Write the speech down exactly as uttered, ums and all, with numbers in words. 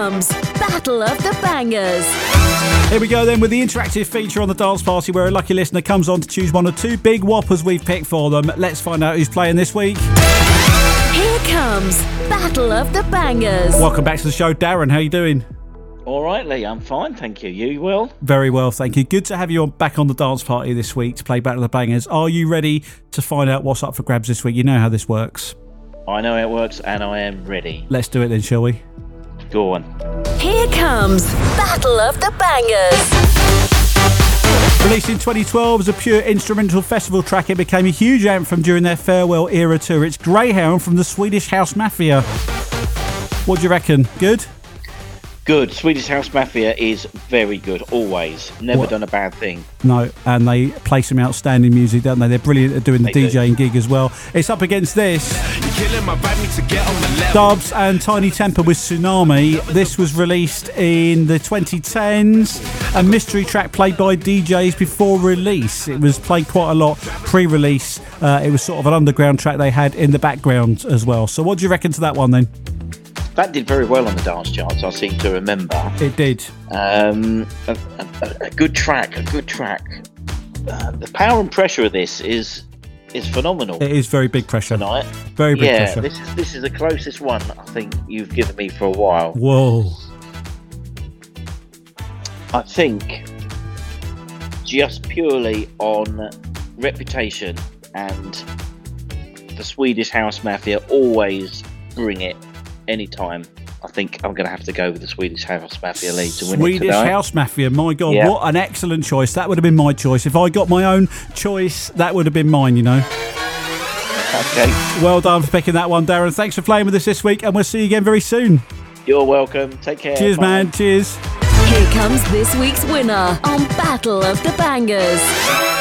comes Battle of the Bangers. Here we go then with the interactive feature on the dance party where a lucky listener comes on to choose one or two big whoppers we've picked for them. Let's find out who's playing this week. Here comes Battle of the Bangers. Welcome back to the show, Darren. How you doing? All right, Lee. I'm fine, thank you. You well? Very well, thank you. Good to have you on, back on the dance party this week to play Battle of the Bangers. Are you ready to find out what's up for grabs this week? You know how this works. I know how it works, and I am ready. Let's do it then, shall we? Go on. Here comes Battle of the Bangers. Released in twenty twelve as a pure instrumental festival track, it became a huge anthem during their farewell era tour. It's Greyhound from the Swedish House Mafia. What do you reckon? Good? Good. Swedish House Mafia is very good, always. Never What? done a bad thing. No, and they play some outstanding music, don't they? They're brilliant at doing the They do. DJing gig as well. It's up against this. Dubs and Tiny Temper with Tsunami. This was released in the twenty tens. A mystery track played by D Js before release. It was played quite a lot pre-release. Uh, it was sort of an underground track they had in the background as well. So what do you reckon to that one then? That did very well on the dance charts, I seem to remember. It did. Um, a, a, a good track, a good track. Uh, the power and pressure of this is is phenomenal It is very big pressure. tonight. Very big yeah, pressure. this is this is the closest one I think you've given me for a while. Whoa. I think just purely on reputation and the Swedish House Mafia always bring it anytime. I think I'm going to have to go with the Swedish House Mafia lead to win it Swedish today. House Mafia, my God, Yeah. what an excellent choice. That would have been my choice. If I got my own choice, that would have been mine, you know. Okay, Well done for picking that one, Darren. Thanks for playing with us this week, and we'll see you again very soon. you're welcome. Take care. Cheers, Bye. man. Cheers. Here comes this week's winner on Battle of the Bangers.